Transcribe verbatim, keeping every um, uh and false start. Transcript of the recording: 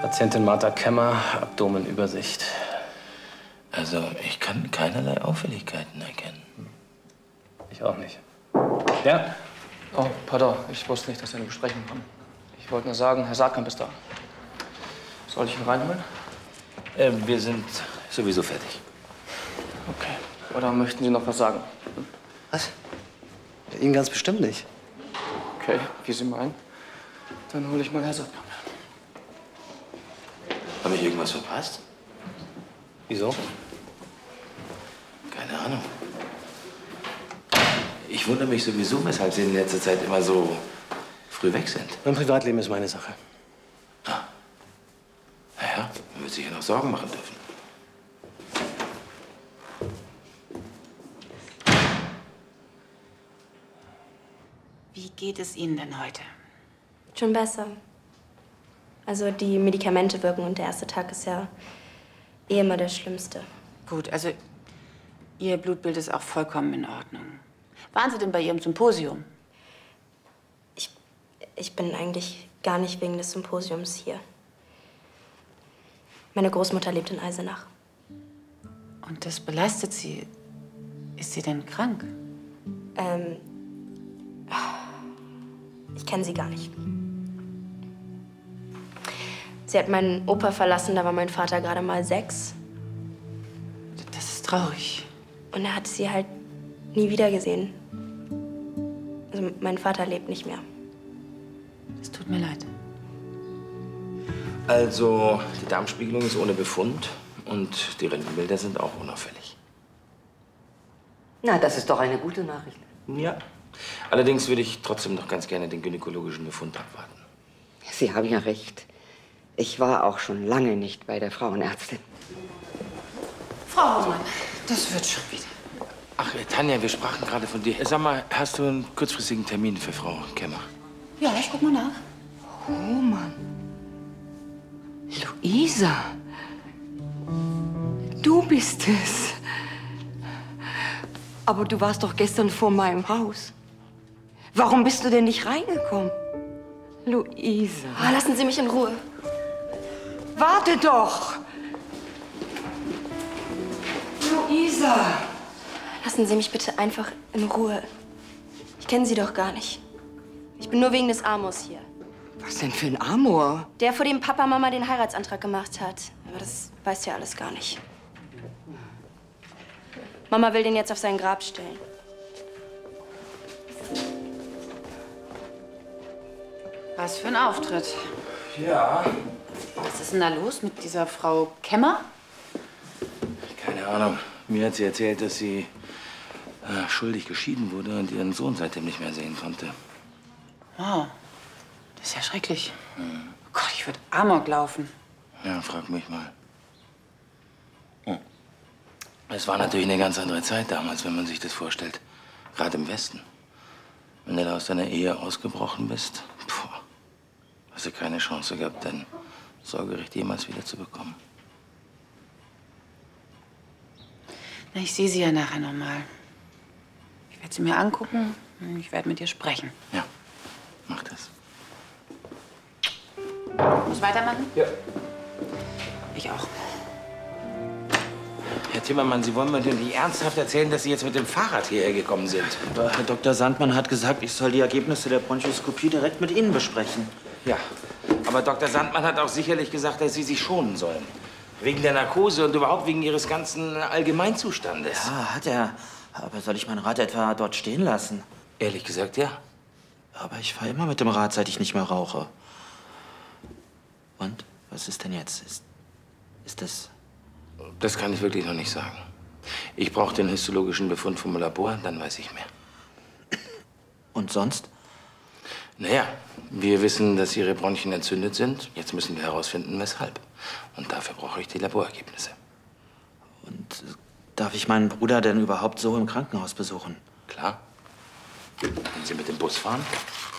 Patientin Martha Kemmer, Abdomenübersicht. Also, ich kann keinerlei Auffälligkeiten erkennen. Ich auch nicht. Ja? Oh, pardon. Ich wusste nicht, dass er eine Besprechung kommt. Ich wollte nur sagen, Herr Saatkamp ist da. Soll ich ihn reinholen? Äh, wir sind sowieso fertig. Okay. Oder möchten Sie noch was sagen? Was? Ihnen ganz bestimmt nicht. Okay, wie Sie meinen. Dann hole ich mal Herrn Saatkamp. Habe ich irgendwas verpasst? Wieso? Keine Ahnung. Ich wundere mich sowieso, weshalb Sie in letzter Zeit immer so früh weg sind. Mein Privatleben ist meine Sache. Ah. Naja, man wird sich ja noch Sorgen machen dürfen. Wie geht es Ihnen denn heute? Schon besser. Also die Medikamente wirken und der erste Tag ist ja eh immer der schlimmste. Gut, also Ihr Blutbild ist auch vollkommen in Ordnung. Waren Sie denn bei Ihrem Symposium? Ich, ich bin eigentlich gar nicht wegen des Symposiums hier. Meine Großmutter lebt in Eisenach. Und das belastet Sie. Ist sie denn krank? Ähm, ich kenne sie gar nicht. Sie hat meinen Opa verlassen, da war mein Vater gerade mal sechs. Das ist traurig. Und er hat sie halt nie wieder gesehen. Also mein Vater lebt nicht mehr. Es tut mir leid. Also, die Darmspiegelung ist ohne Befund und die Röntgenbilder sind auch unauffällig. Na, das ist doch eine gute Nachricht. Ja. Allerdings würde ich trotzdem noch ganz gerne den gynäkologischen Befund abwarten. Sie haben ja recht. Ich war auch schon lange nicht bei der Frauenärztin. Frau Hohmann, das wird schon wieder. Ach, äh, Tanja, wir sprachen gerade von dir. Sag mal, hast du einen kurzfristigen Termin für Frau Kemmer? Ja, ich guck mal nach. Oh, Mann. Luisa. Du bist es. Aber du warst doch gestern vor meinem Haus. Warum bist du denn nicht reingekommen? Luisa. Oh, lassen Sie mich in Ruhe. Warte doch! Luisa! Lassen Sie mich bitte einfach in Ruhe. Ich kenne Sie doch gar nicht. Ich bin nur wegen des Amors hier. Was denn für ein Amor? Der, vor dem Papa Mama den Heiratsantrag gemacht hat. Aber das weißt du ja alles gar nicht. Mama will den jetzt auf sein Grab stellen. Was für ein Auftritt. Ja. Was ist denn da los mit dieser Frau Kemmer? Keine Ahnung. Mir hat sie erzählt, dass sie äh, schuldig geschieden wurde und ihren Sohn seitdem nicht mehr sehen konnte. Wow, das ist ja schrecklich. Hm. Oh Gott, ich würde Amok laufen. Ja, frag mich mal. Hm. Es war natürlich eine ganz andere Zeit damals, wenn man sich das vorstellt. Gerade im Westen. Wenn du da aus deiner Ehe ausgebrochen bist, puh, hast du keine Chance gehabt, dein Sorgerecht jemals wieder zu bekommen. Na, ich sehe sie ja nachher noch mal. Ich werde sie mir angucken und ich werde mit ihr sprechen. Ja, mach das. Muss weitermachen? Ja. Ich auch. Herr Timmermann, Sie wollen mir denn nicht ernsthaft erzählen, dass Sie jetzt mit dem Fahrrad hierher gekommen sind? Aber Herr Doktor Sandmann hat gesagt, ich soll die Ergebnisse der Bronchoskopie direkt mit Ihnen besprechen. Ja, aber Doktor Sandmann hat auch sicherlich gesagt, dass Sie sich schonen sollen. Wegen der Narkose und überhaupt wegen Ihres ganzen Allgemeinzustandes. Ja, hat er. Aber soll ich mein Rad etwa dort stehen lassen? Ehrlich gesagt, ja. Aber ich fahre immer mit dem Rad, seit ich nicht mehr rauche. Und? Was ist denn jetzt? Ist, ist das... Das kann ich wirklich noch nicht sagen. Ich brauche den histologischen Befund vom Labor, dann weiß ich mehr. Und sonst? Naja, wir wissen, dass Ihre Bronchien entzündet sind. Jetzt müssen wir herausfinden, weshalb. Und dafür brauche ich die Laborergebnisse. Und äh, darf ich meinen Bruder denn überhaupt so im Krankenhaus besuchen? Klar. Können Sie mit dem Bus fahren?